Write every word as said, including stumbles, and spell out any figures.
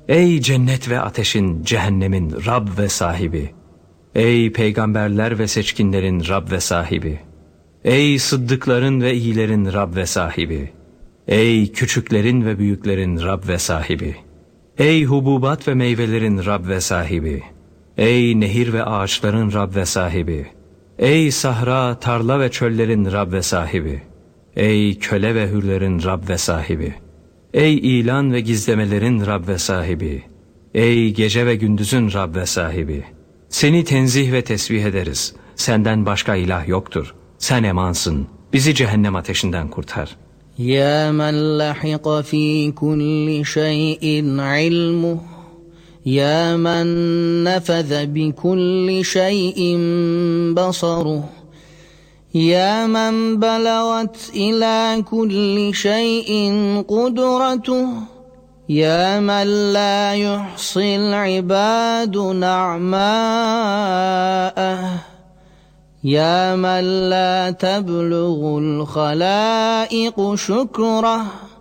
Ey cennet ve ateşin, cehennemin Rab ve sahibi! Ey peygamberler ve seçkinlerin Rab ve sahibi! Ey sıddıkların ve iyilerin Rab ve sahibi! Ey küçüklerin ve büyüklerin Rab ve sahibi! Ey hububat ve meyvelerin Rab ve sahibi! Ey nehir ve ağaçların Rab ve sahibi! Ey sahra, tarla ve çöllerin Rab ve sahibi! Ey köle ve hürlerin Rab ve sahibi! Ey ilan ve gizlemelerin Rab ve sahibi! Ey gece ve gündüzün Rab ve sahibi! Seni tenzih ve tesbih ederiz. Senden başka ilah yoktur. Sen emansın. Bizi cehennem ateşinden kurtar. Ya men lahika fi kulli şeyin ilmuh, ya men nefeze bi kulli şeyin basaruh, ya men belagat ila kulli şeyin kudretuh, ya men la yuhsil ibadu na'ma'ah, يا من لا تبلغ الخلائق شكره